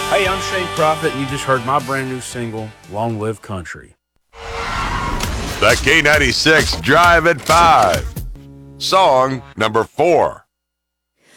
Hey, I'm Shane Prophet, and you just heard my brand new single, Long Live Country. The K96 Drive at 5. Song number 4.